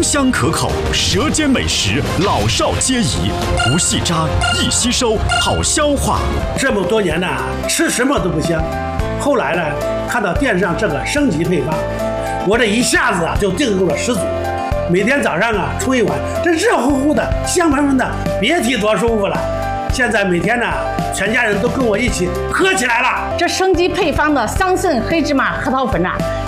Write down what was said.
浓香可口，舌尖美食，老少皆宜，不细渣，易吸收，好消化。 这么多年呢，吃什么都不香。后来呢，看到电视上这个升级配方，我这一下子就订购了10组。每天早上冲一碗，这热乎乎的、香喷喷的，别提多舒服了。现在每天呢，全家人都跟我一起喝起来了。 这升级配方的桑葚黑芝麻核桃粉